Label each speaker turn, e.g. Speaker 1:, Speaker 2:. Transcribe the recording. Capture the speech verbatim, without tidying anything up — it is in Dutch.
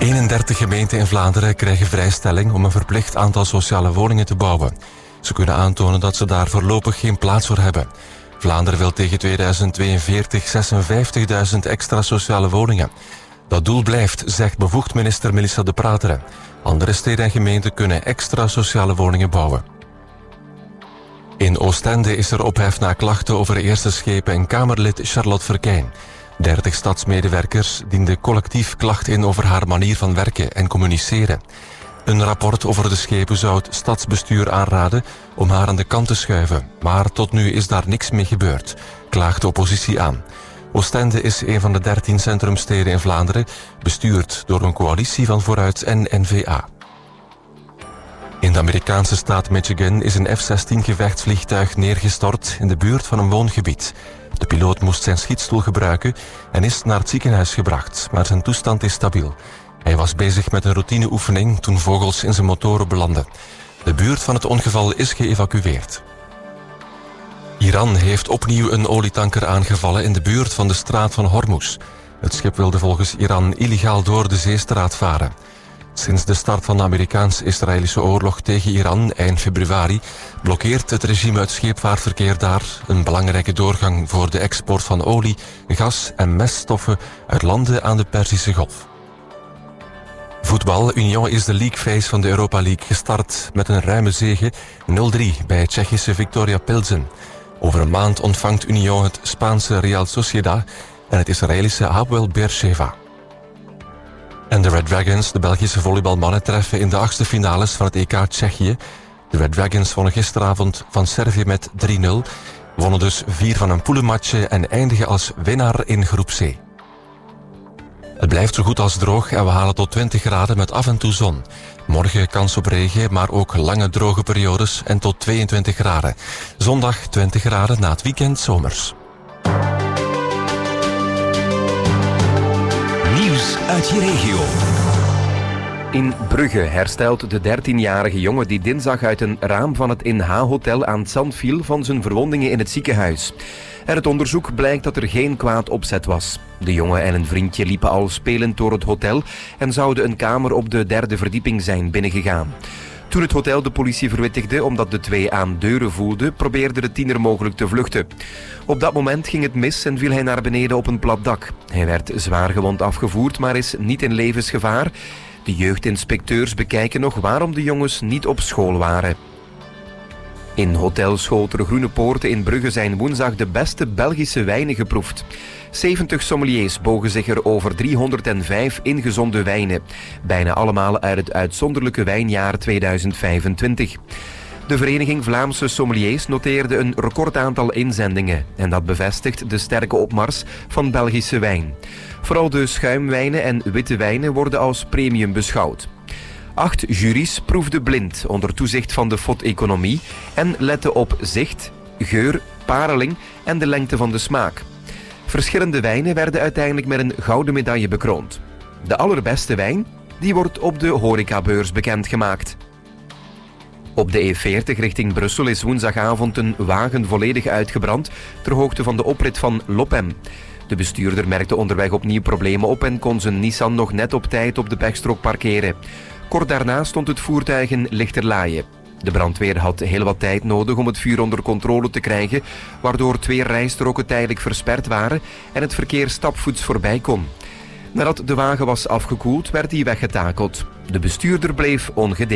Speaker 1: eenendertig gemeenten in Vlaanderen krijgen vrijstelling om een verplicht aantal sociale woningen te bouwen. Ze kunnen aantonen dat ze daar voorlopig geen plaats voor hebben. Vlaanderen wil tegen tweeduizend tweeënveertig zesenvijftigduizend extra sociale woningen. Dat doel blijft, zegt bevoegd minister Melissa De Prateren. Andere steden en gemeenten kunnen extra sociale woningen bouwen. In Oostende is er ophef na klachten over eerste schepen en Kamerlid Charlotte Verkijn. dertig stadsmedewerkers dienden collectief klacht in over haar manier van werken en communiceren. Een rapport over de schepen zou het stadsbestuur aanraden om haar aan de kant te schuiven. Maar tot nu is daar niks mee gebeurd, klaagt de oppositie aan. Oostende is een van de dertien centrumsteden in Vlaanderen, bestuurd door een coalitie van Vooruit en N V A. In de Amerikaanse staat Michigan is een F zestien gevechtsvliegtuig neergestort in de buurt van een woongebied. De piloot moest zijn schietstoel gebruiken en is naar het ziekenhuis gebracht, maar zijn toestand is stabiel. Hij was bezig met een routineoefening toen vogels in zijn motoren belanden. De buurt van het ongeval is geëvacueerd. Iran heeft opnieuw een olietanker aangevallen in de buurt van de straat van Hormuz. Het schip wilde volgens Iran illegaal door de zeestraat varen. Sinds de start van de Amerikaans-Israëlische oorlog tegen Iran eind februari blokkeert het regime het scheepvaartverkeer daar, een belangrijke doorgang voor de export van olie, gas en meststoffen uit landen aan de Perzische Golf. Voetbal. Union is de League Phase van de Europa League gestart met een ruime zege nul drie bij het Tsjechische Viktoria Pilsen. Over een maand ontvangt Union het Spaanse Real Sociedad en het Israëlische Hapoel Beersheva. En de Red Dragons, de Belgische volleybalmannen, treffen in de achtste finales van het E K Tsjechië. De Red Dragons wonnen gisteravond van Servië met drie nul, wonnen dus vier van hun poelenmatchen en eindigen als winnaar in groep C. Het blijft zo goed als droog en we halen tot twintig graden met af en toe zon. Morgen kans op regen, maar ook lange droge periodes en tot tweeëntwintig graden. Zondag twintig graden, na het weekend zomers.
Speaker 2: Nieuws uit je regio. In Brugge herstelt de dertienjarige jongen die dinsdag uit een raam van het In H-hotel aan het zand viel van zijn verwondingen in het ziekenhuis. Uit het onderzoek blijkt dat er geen kwaad opzet was. De jongen en een vriendje liepen al spelend door het hotel en zouden een kamer op de derde verdieping zijn binnengegaan. Toen het hotel de politie verwittigde omdat de twee aan deuren voelden, probeerde de tiener mogelijk te vluchten. Op dat moment ging het mis en viel hij naar beneden op een plat dak. Hij werd zwaargewond afgevoerd, maar is niet in levensgevaar. De jeugdinspecteurs bekijken nog waarom de jongens niet op school waren. In Hotel Schoter Groene Poorten in Brugge zijn woensdag de beste Belgische wijnen geproefd. zeventig sommeliers bogen zich er over driehonderdvijf ingezonde wijnen. Bijna allemaal uit het uitzonderlijke wijnjaar tweeduizend vijfentwintig. De Vereniging Vlaamse Sommeliers noteerde een recordaantal inzendingen. En dat bevestigt de sterke opmars van Belgische wijn. Vooral de schuimwijnen en witte wijnen worden als premium beschouwd. Acht juries proefden blind onder toezicht van de F O D-economie en letten op zicht, geur, pareling en de lengte van de smaak. Verschillende wijnen werden uiteindelijk met een gouden medaille bekroond. De allerbeste wijn, die wordt op de horecabeurs bekendgemaakt. Op de E veertig richting Brussel is woensdagavond een wagen volledig uitgebrand ter hoogte van de oprit van Lopem. De bestuurder merkte onderweg opnieuw problemen op en kon zijn Nissan nog net op tijd op de pechstrook parkeren. Kort daarna stond het voertuig in Lichterlaaie. De brandweer had heel wat tijd nodig om het vuur onder controle te krijgen, waardoor twee rijstroken tijdelijk versperd waren en het verkeer stapvoets voorbij kon. Nadat de wagen was afgekoeld, werd hij weggetakeld. De bestuurder bleef ongedeerd.